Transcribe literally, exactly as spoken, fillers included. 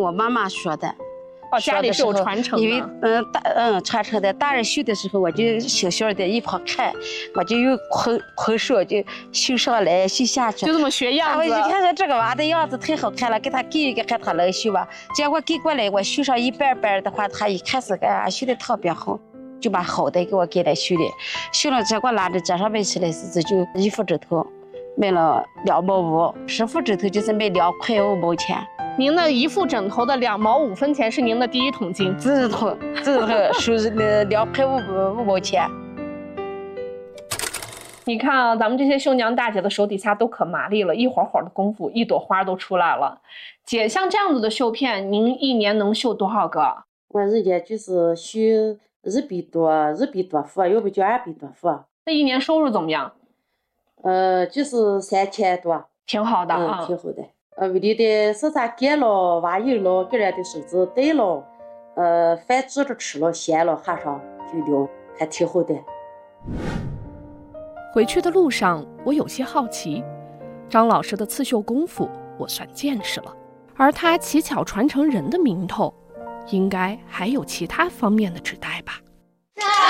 我妈妈说的。 哦，家里是有传承的。 因为嗯大嗯传承的，大人绣的时候，我就小小的一旁看，我就用捆捆手就绣上来绣下去， 就这么学样子。 我就看着这个娃的样子太好看了，给他给一个看他能绣吧。结果给过来我绣上一半半的话，他一看是个啊绣的特别好，就把好的给我给他绣的，绣了结果拿着街上卖起来是就一副指头，卖了两毛五，十副指头就是卖两块五毛钱。 您的一副枕头的两毛五分钱是您的第一桶金， 指头指头收了两块五五毛钱。 你看啊，咱们这些绣娘大姐的手底下都可麻利了，一会儿会儿的功夫，一朵花都出来了。姐，像这样子的绣片，您一年能绣多少个？ 我人家就是绣一百多，一百多副，要不就二百多副。 那一年收入怎么样？ 呃，就是三千多， 挺好的啊， 嗯，挺好的。呃，为了的是啥干了，挖油了，给人的手指戴了，呃，饭煮着吃了，咸了，喝上就了，还挺好的。 回去的路上，我有些好奇，张老师的刺绣功夫我算见识了，而他奇巧传承人的名头，应该还有其他方面的指代吧。